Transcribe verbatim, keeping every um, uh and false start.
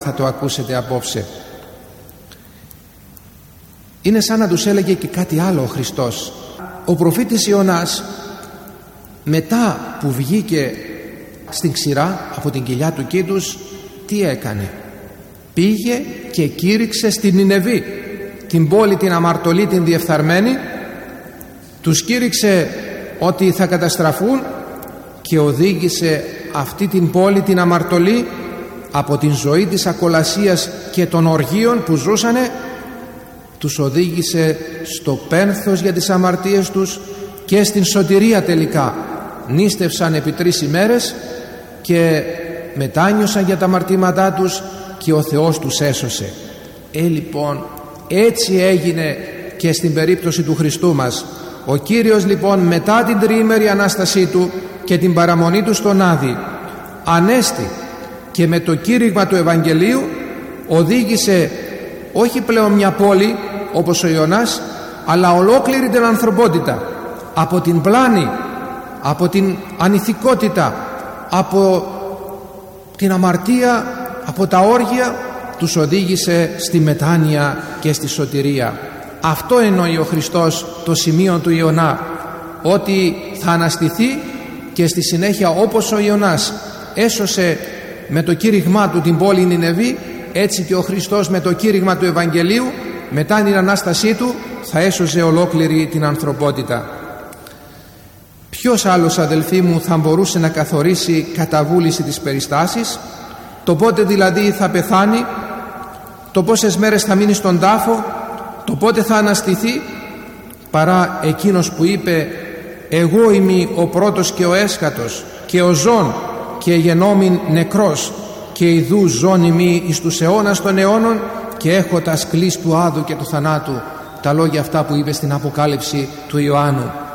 θα το ακούσετε απόψε. Είναι σαν να τους έλεγε και κάτι άλλο ο Χριστός. Ο προφήτης Ιωνάς, μετά που βγήκε στην ξηρά από την κοιλιά του Κίδους, τι έκανε? Πήγε και κήρυξε στην Νινεβή, την πόλη την αμαρτωλή, την διεφθαρμένη. Τους κήρυξε ότι θα καταστραφούν και οδήγησε αυτή την πόλη την αμαρτωλή από την ζωή της ακολασίας και των οργείων που ζούσανε, τους οδήγησε στο πένθος για τις αμαρτίες τους και στην σωτηρία τελικά. Νήστευσαν επί τρεις ημέρες και μετάνιωσαν για τα αμαρτήματά τους και ο Θεός τους έσωσε. Ε, λοιπόν, έτσι έγινε και στην περίπτωση του Χριστού μας. Ο Κύριος λοιπόν μετά την τριήμερη Ανάστασή Του και την παραμονή Του στον Άδη, ανέστη και με το κήρυγμα του Ευαγγελίου οδήγησε όχι πλέον μια πόλη όπως ο Ιωνάς, αλλά ολόκληρη την ανθρωπότητα από την πλάνη, από την ανηθικότητα, από την αμαρτία, από τα όργια, τους οδήγησε στη μετάνοια και στη σωτηρία. Αυτό εννοεί ο Χριστός το σημείο του Ιωνά, ότι θα αναστηθεί και στη συνέχεια, όπως ο Ιωνάς έσωσε με το κήρυγμά του την πόλη Νινεβή, έτσι και ο Χριστός με το κήρυγμα του Ευαγγελίου μετά την Ανάστασή Του θα έσωσε ολόκληρη την ανθρωπότητα. Ποιος άλλος, αδελφοί μου, θα μπορούσε να καθορίσει κατά βούληση τις περιστάσεις, το πότε δηλαδή θα πεθάνει, το πόσες μέρες θα μείνει στον τάφο, το πότε θα αναστηθεί, παρά εκείνος που είπε «Εγώ είμαι ο πρώτος και ο έσχατος και ο ζών και γενόμην νεκρός και ιδού ζών ημί εις τους αιώνας των αιώνων και έχω τα σκλής του άδου και του θανάτου». Τα λόγια αυτά που είπε στην Αποκάλυψη του Ιωάννου.